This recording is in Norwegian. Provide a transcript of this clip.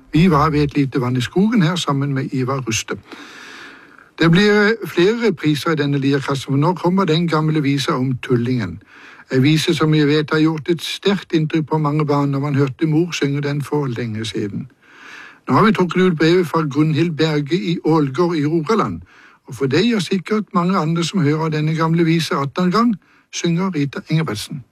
Vi var ved et lite vann i skogen her sammen med Ivar Ruste. Det blir flere repriser i denne lirekassen, for nå kommer den gamle visa om Tullingen. En vise som jeg vet har gjort et sterkt inntrykk på mange barn når man hørte mor synge den for lenge siden. Nå har vi trukket ut brevet fra Gunhild Berge i Ålgård i Rogaland, og for deg og sikkert mange andre som hører denne gamle vise 18 gang, synger Rita Ingebretsen.